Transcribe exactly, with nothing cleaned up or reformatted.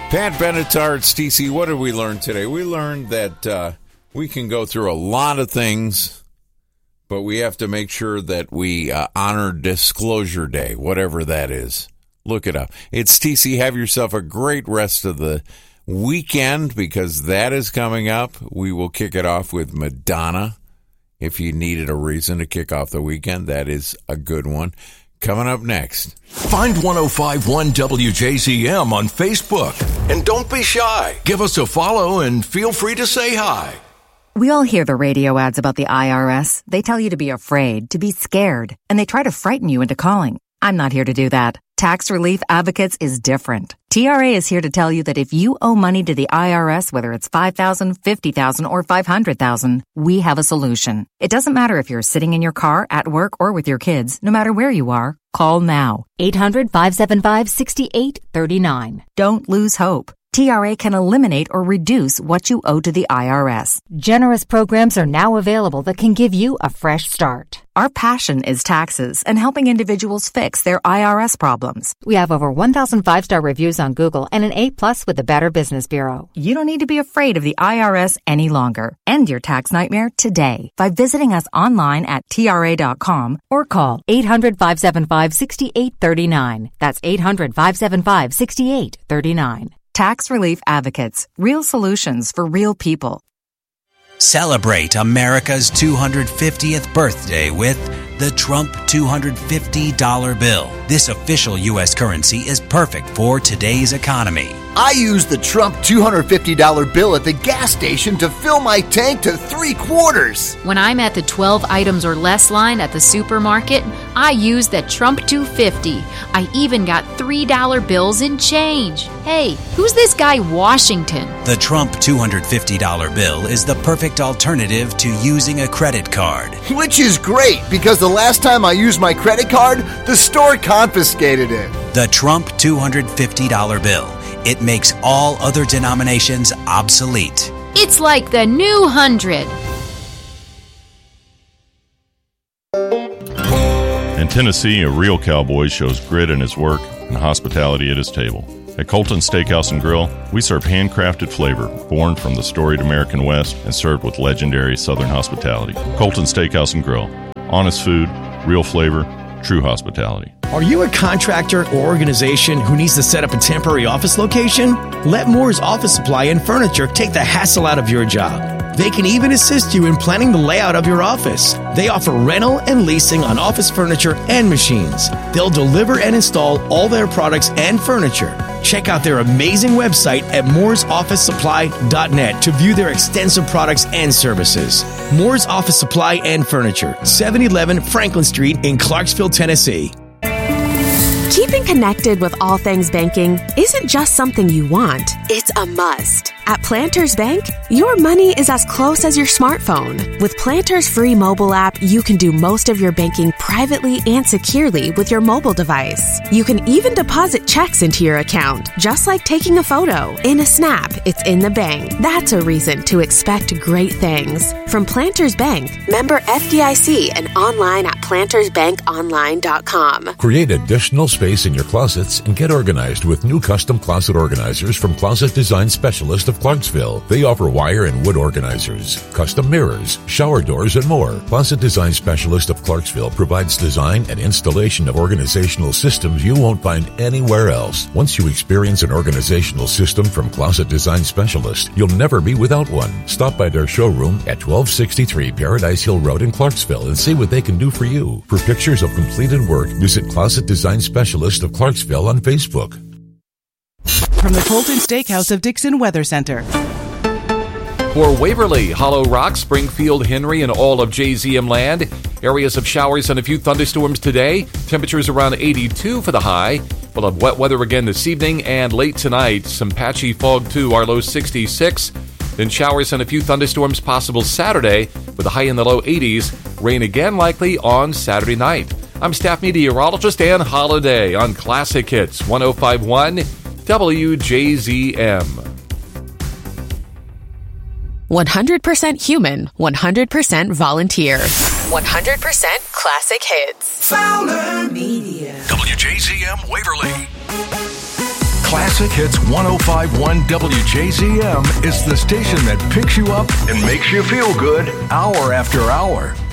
Pat Benatar, T C, what did we learn today? We learned that uh, we can go through a lot of things, but we have to make sure that we uh, honor Disclosure Day, whatever that is. Look it up. It's T C. Have yourself a great rest of the weekend, because that is coming up. We will kick it off with Madonna. If you needed a reason to kick off the weekend, that is a good one. Coming up next. Find one oh five point one W J Z M on Facebook. And don't be shy. Give us a follow and feel free to say hi. We all hear the radio ads about the I R S. They tell you to be afraid, to be scared, and they try to frighten you into calling. I'm not here to do that. Tax Relief Advocates is different. T R A is here to tell you that if you owe money to the I R S, whether it's five thousand dollars, fifty thousand dollars, or five hundred thousand dollars, we have a solution. It doesn't matter if you're sitting in your car, at work, or with your kids. No matter where you are, call now. eight hundred, five seven five, six eight three nine. Don't lose hope. T R A can eliminate or reduce what you owe to the I R S. Generous programs are now available that can give you a fresh start. Our passion is taxes and helping individuals fix their I R S problems. We have over one thousand five-star reviews on Google and an A plus with the Better Business Bureau. You don't need to be afraid of the I R S any longer. End your tax nightmare today by visiting us online at T R A dot com or call eight hundred, five seven five, six eight three nine. That's eight hundred, five seven five, six eight three nine. Tax Relief Advocates. Real solutions for real people. Celebrate America's two hundred fiftieth birthday with the Trump two hundred fifty dollar bill. This official U S currency is perfect for today's economy. I use the Trump two hundred fifty dollar bill at the gas station to fill my tank to three quarters. When I'm at the twelve items or less line at the supermarket, I use that Trump two hundred fifty. I even got three dollar bills in change. Hey, who's this guy Washington? The Trump two hundred fifty dollar bill is the perfect alternative to using a credit card. Which is great, because the last time I used my credit card, the store confiscated it. The Trump two hundred fifty dollar bill. It makes all other denominations obsolete. It's like the new hundred. In Tennessee, a real cowboy shows grit in his work and hospitality at his table. At Colton Steakhouse and Grill, we serve handcrafted flavor born from the storied American West and served with legendary Southern hospitality. Colton Steakhouse and Grill. Honest food, real flavor, true hospitality. Are you a contractor or organization who needs to set up a temporary office location? Let Moore's Office Supply and Furniture take the hassle out of your job. They can even assist you in planning the layout of your office. They offer rental and leasing on office furniture and machines. They'll deliver and install all their products and furniture. Check out their amazing website at moores office supply dot net to view their extensive products and services. Moore's Office Supply and Furniture, seven eleven Franklin Street in Clarksville, Tennessee. Keeping connected with all things banking isn't just something you want, it's a must. At Planters Bank, your money is as close as your smartphone. With Planters' free mobile app, you can do most of your banking privately and securely with your mobile device. You can even deposit checks into your account, just like taking a photo. In a snap, it's in the bank. That's a reason to expect great things. From Planters Bank, member F D I C, and online at planters bank online dot com. Create additional space in your closets and get organized with new custom closet organizers from Closet Design Specialist of Clarksville. They offer wire and wood organizers, custom mirrors, shower doors, and more. Closet Design Specialist of Clarksville provides design and installation of organizational systems you won't find anywhere else. Once you experience an organizational system from Closet Design Specialist, you'll never be without one. Stop by their showroom at twelve sixty-three Paradise Hill Road in Clarksville and see what they can do for you. For pictures of completed work, visit Closet Design Specialist of Clarksville on Facebook. From the Colton Steakhouse of Dixon Weather Center. For Waverly, Hollow Rock, Springfield, Henry, and all of J Z M land, areas of showers and a few thunderstorms today. Temperatures around eighty-two for the high. We'll have wet weather again this evening and late tonight. Some patchy fog too, our low sixty-six. Then showers and a few thunderstorms possible Saturday with a high in the low eighties. Rain again likely on Saturday night. I'm staff meteorologist Ann Holiday on Classic Hits one oh five point one W J Z M. one hundred percent human, one hundred percent volunteer. one hundred percent Classic Hits. Fowler Media. W J Z M Waverly. Classic Hits ten fifty-one W J Z M is the station that picks you up and makes you feel good hour after hour.